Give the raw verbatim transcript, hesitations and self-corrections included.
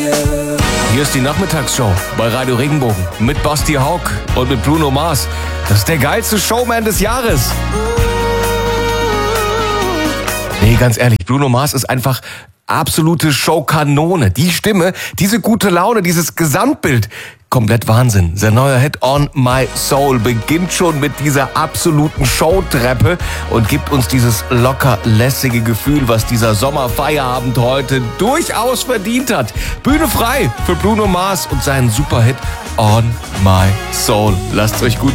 Hier ist die Nachmittagsshow bei Radio Regenbogen mit Basti Hauck und mit Bruno Mars. Das ist der geilste Showman des Jahres. Nee, ganz ehrlich, Bruno Mars ist einfach absolute Showkanone. Die Stimme, diese gute Laune, dieses Gesamtbild, komplett Wahnsinn. Sein neuer Hit On My Soul beginnt schon mit dieser absoluten Showtreppe und gibt uns dieses locker lässige Gefühl, was dieser Sommerfeierabend heute durchaus verdient hat. Bühne frei für Bruno Mars und seinen Superhit On My Soul. Lasst es euch gut